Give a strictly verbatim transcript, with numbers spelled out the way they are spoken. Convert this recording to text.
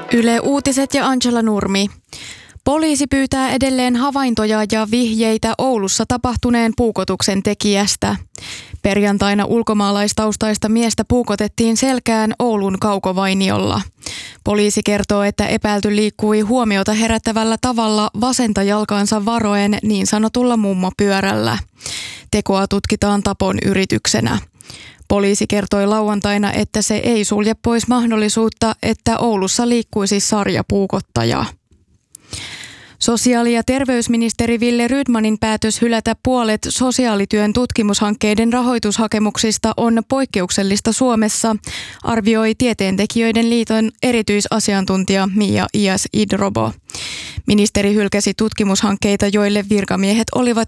Yle Uutiset ja Angela Nurmi. Poliisi pyytää edelleen havaintoja ja vihjeitä Oulussa tapahtuneen puukotuksen tekijästä. Perjantaina ulkomaalaistaustaista miestä puukotettiin selkään Oulun Kaukovainiolla. Poliisi kertoo, että epäilty liikkui huomiota herättävällä tavalla vasenta jalkaansa varoen niin sanotulla mummopyörällä. Tekoa tutkitaan tapon yrityksenä. Poliisi kertoi lauantaina, että se ei sulje pois mahdollisuutta, että Oulussa liikkuisi sarjapuukottaja. Sosiaali- ja terveysministeri Wille Rydmanin päätös hylätä puolet sosiaalityön tutkimushankkeiden rahoitushakemuksista on poikkeuksellista Suomessa, arvioi Tieteentekijöiden liiton erityisasiantuntija Mia Ias-Idrobo. Ministeri hylkäsi tutkimushankkeita, joille virkamiehet olivat